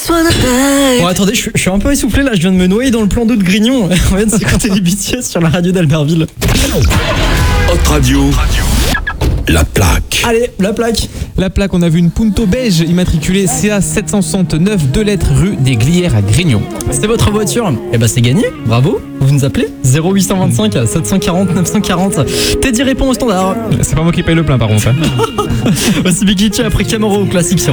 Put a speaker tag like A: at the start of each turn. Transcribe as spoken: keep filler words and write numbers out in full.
A: Bon, attendez, je, je suis un peu essoufflé là, je viens de me noyer dans le plan d'eau de Grignon. On vient de s'écouter les B T S sur la radio d'Albertville.
B: Hot Radio, la plaque.
A: Allez, la plaque.
C: La plaque, on a vu une Punto beige immatriculée C A sept cent soixante-neuf, deux lettres rue des Glières à Grignon.
A: C'est votre voiture. Eh ben c'est gagné, bravo. Vous nous appelez zéro huit cent vingt-cinq sept cent quarante neuf cent quarante. Teddy répond au standard.
C: C'est pas moi qui paye le plein par contre. Hein.
A: Voici Big Litchi après Camaro au classique sur